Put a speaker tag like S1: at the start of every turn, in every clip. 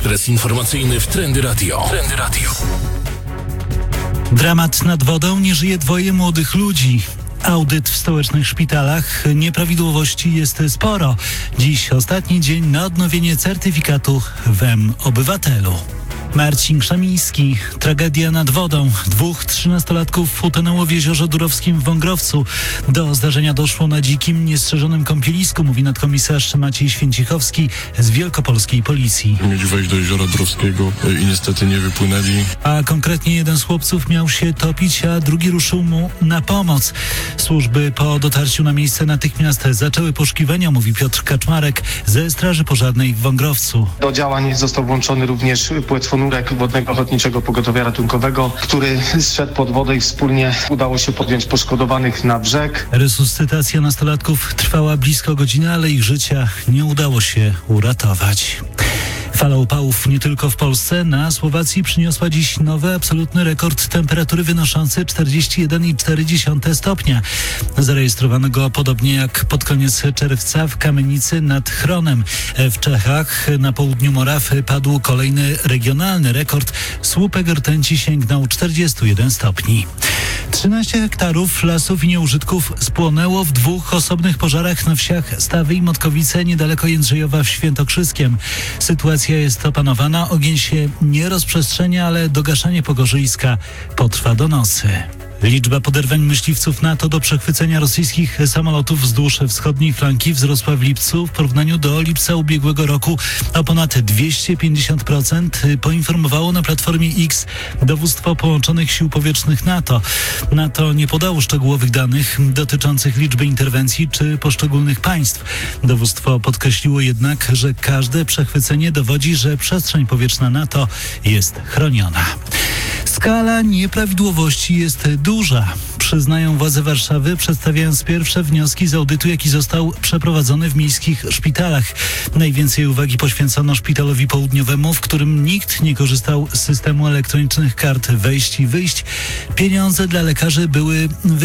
S1: Ekspres informacyjny w Trendy Radio.
S2: Dramat nad wodą, nie żyje dwoje młodych ludzi. Audyt w stołecznych szpitalach. Nieprawidłowości jest sporo. Dziś ostatni dzień na odnowienie certyfikatu w mObywatelu. Marcin Krzemiński. Tragedia nad wodą. 2 13-latków utonęło w jeziorze Durowskim w Wągrowcu. Do zdarzenia doszło na dzikim, niestrzeżonym kąpielisku, mówi nadkomisarz Maciej Święcichowski z wielkopolskiej policji.
S3: Mieli wejść do jeziora Durowskiego i niestety nie wypłynęli.
S2: A konkretnie jeden z chłopców miał się topić, a drugi ruszył mu na pomoc. Służby po dotarciu na miejsce natychmiast zaczęły poszukiwania, mówi Piotr Kaczmarek ze Straży Pożarnej w Wągrowcu.
S4: Do działań został włączony również płetwonurek Wodnego Ochotniczego Pogotowia Ratunkowego, który zszedł pod wodę i wspólnie udało się podjąć poszkodowanych na brzeg.
S2: Resuscytacja nastolatków trwała blisko godziny, ale ich życia nie udało się uratować. Fala upałów nie tylko w Polsce. Na Słowacji przyniosła dziś nowy absolutny rekord temperatury wynoszący 41,4 stopnia. Zarejestrowano go podobnie jak pod koniec czerwca w Kamienicy nad Chronem. W Czechach na południu Morawy padł kolejny regionalny rekord. Słupek rtęci sięgnął 41 stopni. 13 hektarów lasów i nieużytków spłonęło w 2 osobnych pożarach na wsiach Stawy i Motkowice niedaleko Jędrzejowa w Świętokrzyskiem. Sytuacja jest opanowana, ogień się nie rozprzestrzenia, ale dogaszanie pogorzyska potrwa do nocy. Liczba poderwań myśliwców NATO do przechwycenia rosyjskich samolotów wzdłuż wschodniej flanki wzrosła w lipcu w porównaniu do lipca ubiegłego roku o ponad 250%, poinformowało na Platformie X Dowództwo Połączonych Sił Powietrznych NATO. NATO nie podało szczegółowych danych dotyczących liczby interwencji czy poszczególnych państw. Dowództwo podkreśliło jednak, że każde przechwycenie dowodzi, że przestrzeń powietrzna NATO jest chroniona. Skala nieprawidłowości jest duża, przyznają władze Warszawy, przedstawiając pierwsze wnioski z audytu, jaki został przeprowadzony w miejskich szpitalach. Najwięcej uwagi poświęcono szpitalowi południowemu, w którym nikt nie korzystał z systemu elektronicznych kart wejść i wyjść. Pieniądze dla lekarzy były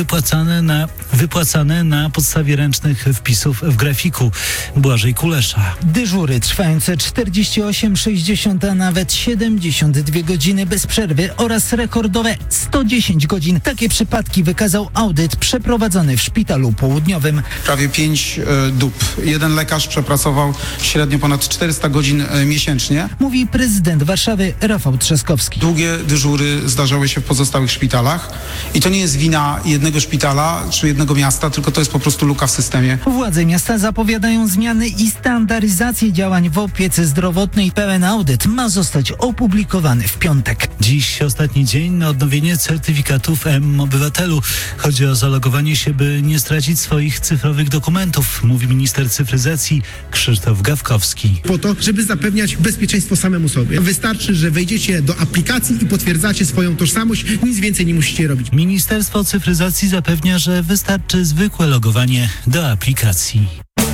S2: wypłacane na podstawie ręcznych wpisów w grafiku. Błażej Kulesza.
S5: Dyżury trwające 48, 60, a nawet 72 godziny bez przerwy oraz rekordowe 110 godzin. Takie przypadki wykazał audyt przeprowadzony w szpitalu południowym.
S6: Prawie 5 dób. Jeden lekarz przepracował średnio ponad 400 godzin miesięcznie.
S5: Mówi prezydent Warszawy Rafał Trzaskowski.
S6: Długie dyżury zdarzały się w pozostałych szpitalach i to nie jest wina jednego szpitala czy jednego miasta, tylko to jest po prostu luka w systemie.
S5: Władze miasta zapowiadają zmiany i standaryzację działań w opiece zdrowotnej. Pełen audyt ma zostać opublikowany w piątek.
S2: Dziś ostatni dzień na odnowienie certyfikatów mObywatelu. Chodzi o zalogowanie się, by nie stracić swoich cyfrowych dokumentów, mówi minister cyfryzacji Krzysztof Gawkowski.
S7: Po to, żeby zapewniać bezpieczeństwo samemu sobie. Wystarczy, że wejdziecie do aplikacji i potwierdzacie swoją tożsamość. Nic więcej nie musicie robić.
S2: Ministerstwo Cyfryzacji zapewnia, że wystarczy zwykłe logowanie do aplikacji.